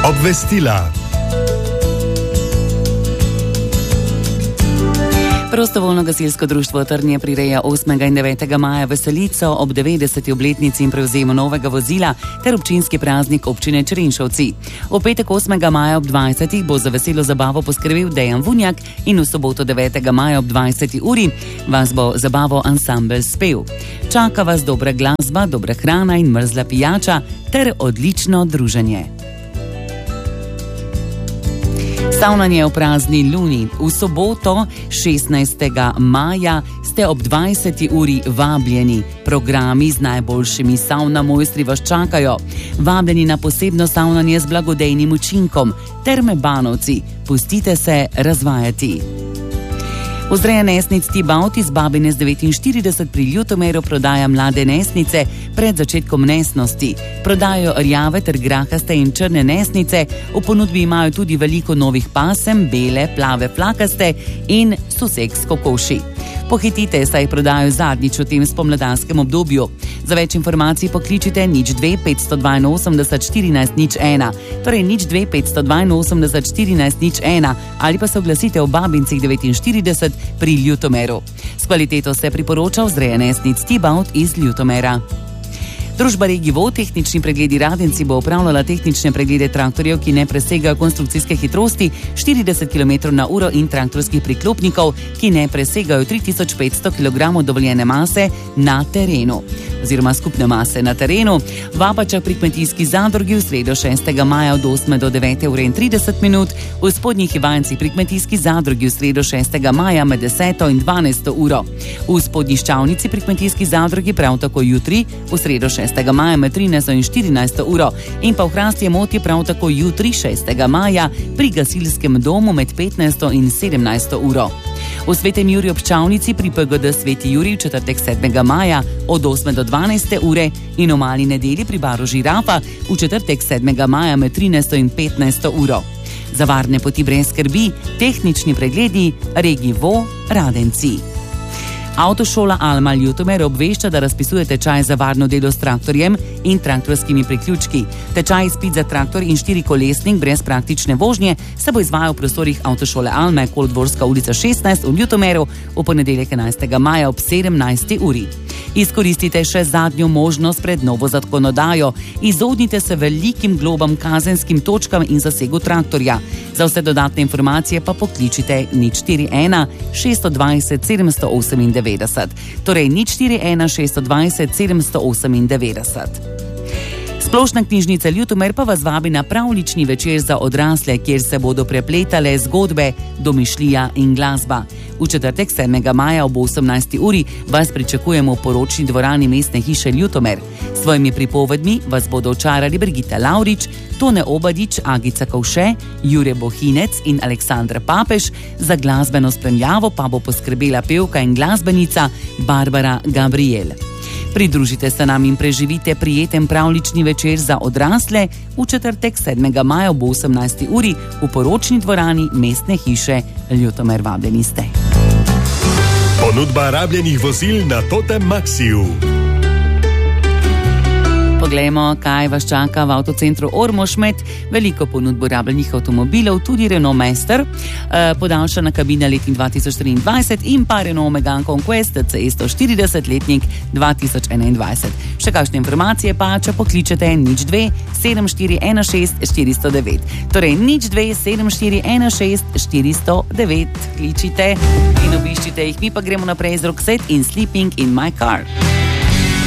Obvestila. Prostovoljno gasilsko društvo Trnje prireja 8. in 9. maja veselico ob 90. obletnici in prevzemu novega vozila ter občinski praznik občine Črenšovci. V petek 8. maja ob 20. bo za veselo zabavo poskrbel Dejan Vunjak in v soboto 9. maja ob 20. uri vas bo zabavo ansambel Spev. Čaka vas dobra glasba, dobra hrana in mrzla pijača ter odlično druženje. Savnanje v prazni luni. V soboto 16. maja ste ob 20. uri vabljeni. Programi z najboljšimi savna mojstri vas čakajo. Vabljeni na posebno savnanje z blagodejnim učinkom. Terme Banovci. Pustite se razvajati. Vzreja nesnic Tibaut iz Babine z 49 pri Ljutomeru prodaja mlade nesnice pred začetkom nesnosti. Prodajajo rjave ter grahaste in črne nesnice, v ponudbi imajo tudi veliko novih pasem, bele, plave, plakaste in susek s kokoši. Pohitite, saj prodajajo zadnjič v tem spomladanskem obdobju. Za več informacij pokličite 02 582 14 01, torej 02 582 14 01 ali pa se oglasite v Babincih 49 pri Ljutomeru. S kvaliteto se priporoča vzreja nesnic Tibaut iz Ljutomera. Družba Regivo tehnični pregledi Radenci bo opravljala tehnične preglede traktorjev, ki ne presegajo konstrukcijske hitrosti 40 km/h in traktorskih priklopnikov, ki ne presegajo 3500 kg dovoljene mase na terenu oziroma skupne mase na terenu. V Apačah pri kmetijski zadrugi v sredo 6. maja od 8 do 9 ure in 30 minut, v Spodnjih Ivancih pri kmetijski zadrugi v sredo 6. maja med 10 in 12 uro. V Spodnji Ščavnici pri kmetijski zadrugi prav tako jutri v sredo 6. maja med 13 in 14 uro in pa v Hrastje Moti prav tako jutri 6. maja pri gasilskem domu med 15 in 17 uro. V Svetem Juriju ob Čavnici pri PGD Sveti Jurij v četrtek 7. maja od 8 do 12 ure in v Mali nedelji pri baru Žirafa v četrtek 7. maja med 13 in 15 uro. Za varne poti brez skrbi, tehnični pregledi Regivo Radenci. Avtošola Alma Ljutomer obvešča, da razpisuje tečaj za varno delo s traktorjem in traktorskimi priključki. Tečaj izpit za traktor in 4-kolesnik brez praktične vožnje se bo izvajal v prostorih Avtošole Alma, Kolodvorska ulica 16 v Ljutomeru v ponedeljek 11. maja ob 17. uri. Izkoristite še zadnjo možnost pred novo zakonodajo. Izognite se velikim globam, kazenskim točkam in zasegu traktorja. Za vse dodatne informacije pa pokličite 041 620 798. Torej 041 620 798. Splošna knjižnica Ljutomer pa vas vabi na pravljični večer za odrasle, kjer se bodo prepletale zgodbe, domišljija in glasba. V četrtek 7. maja ob 18. uri vas pričakujemo v poročni dvorani Mestne hiše Ljutomer. S svojimi pripovedmi vas bodo očarali Brigita Lavrič, Tone Obadič, Agica Kovše, Jure Bohinec in Aleksandra Papež. Za glasbeno spremljavo pa bo poskrbela pevka in glasbenica Barbara Gabriel. Pridružite se nam in preživite prijeten pravljični večer za odrasle v četrtek 7. maja ob 18. uri v poročni dvorani Mestne hiše Ljutomer. Vabljeni ste. Ponudba rabljenih vozil na Totem Maxiju. Poglejmo, kaj vas čaka v avtocentru Ormož-Med. Veliko ponudbo rabljenih avtomobilov, tudi Renault Master, podaljšana kabina letnik 2023 in pa Renault Megane Conquest C140 letnik 2021. Še kakšne informacije pa, če pokličete 02 7416 409. Torej 02 7416 409. Kličite in obiščite jih, mi pa gremo naprej z Roxette in Sleeping in My Car.